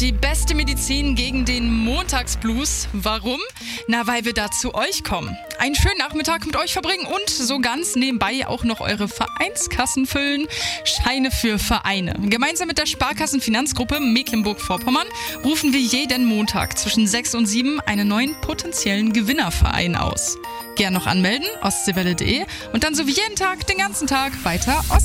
Die beste Medizin gegen den Montagsblues. Warum? Na, weil wir da zu euch kommen. Einen schönen Nachmittag mit euch verbringen und so ganz nebenbei auch noch eure Vereinskassen füllen. Scheine für Vereine. Gemeinsam mit der Sparkassenfinanzgruppe Mecklenburg-Vorpommern rufen wir jeden Montag zwischen 6 und 7 einen neuen potenziellen Gewinnerverein aus. Gern noch anmelden, ostseewelle.de und dann so wie jeden Tag, den ganzen Tag weiter Ost.